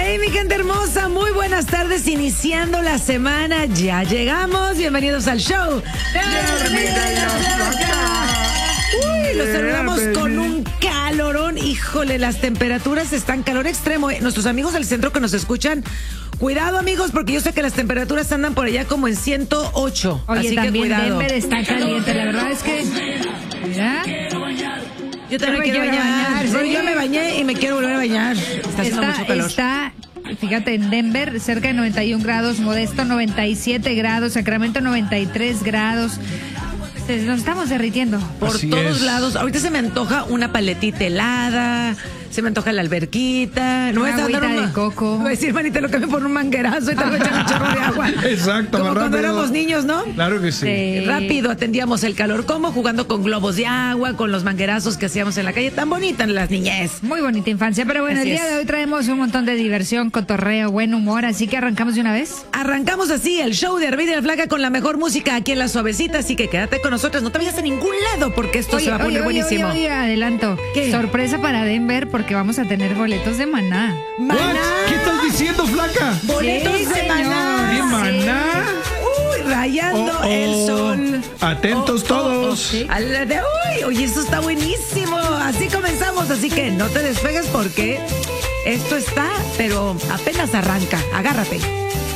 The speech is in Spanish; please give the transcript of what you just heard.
Hey, mi gente hermosa, muy buenas tardes, iniciando la semana, ya llegamos, bienvenidos al show. Uy, los saludamos con un calorón, híjole, las temperaturas están calor extremo. Nuestros amigos del centro que nos escuchan, cuidado amigos, porque yo sé que las temperaturas andan por allá como en 108. Oye, así también que cuidado. Denver está caliente, la verdad es que... Mira. Yo también quiero bañar. ¿Sí? Yo me bañé y me quiero volver a bañar. Está haciendo mucho calor. Está, fíjate, en Denver cerca de 91 grados, Modesto 97 grados, Sacramento 93 grados. Nos estamos derritiendo. Por Así todos es. lados. Ahorita se me antoja una paletita helada, se me antoja la alberquita. No Una me vas a dar agüita de coco. Voy a decir, manita, lo que me pone un manguerazo y te voy a echar un chorro de agua. Exacto, Como más cuando rápido. éramos niños, ¿no? Claro que sí. Sí. Rápido atendíamos el calor, como jugando con globos de agua, con los manguerazos que hacíamos en la calle. Tan bonita en las niñez. Muy bonita infancia, pero bueno, Así el día es. de hoy traemos un montón de diversión, cotorreo, buen humor, así que arrancamos de una vez. Arrancamos así el show de Arvida y la Flaca con la mejor música aquí en La Suavecita, así que quédate con nosotros, no te vayas a ningún lado porque esto se va a poner buenísimo. Oye, adelanto. ¿Qué? Sorpresa para Denver porque vamos a tener boletos de Maná. What? ¿Qué estás diciendo, flaca? Boletos Sí, de señor. Maná. ¿Qué Maná? Uy, rayando Oh, oh. el sol. Atentos todos. Sí. A la de hoy. Oye, esto está buenísimo. Así comenzamos, así que no te despegues porque esto está, pero apenas arranca. Agárrate.